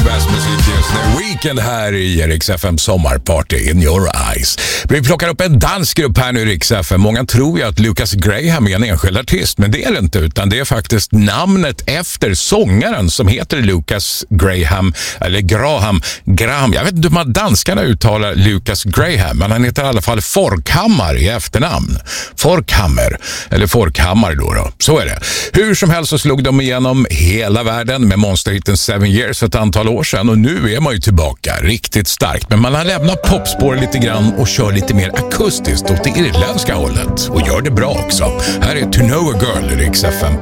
bäst musik just nu. Weekend här i Rix FM Sommarparty in your eyes. Vi plockar upp en dansgrupp här nu i Rix FM. Många tror ju att Lucas Graham är en enskild artist, men det är det inte, utan det är faktiskt namnet efter sångaren som heter Lucas Graham, eller Graham. Jag vet inte hur man danskarna uttalar Lucas Graham, men han heter i alla fall Forkhammar i efternamn. Forkhammar då. Så är det. Hur som helst så slog de igenom hela världen med monsterhitten 7 Years för ett antal år sedan, och nu är man ju tillbaka riktigt starkt. Men man har lämnat popspår lite grann och kör lite mer akustiskt åt det irländska hållet och gör det bra också. Här är To Know a Girl i Rix FM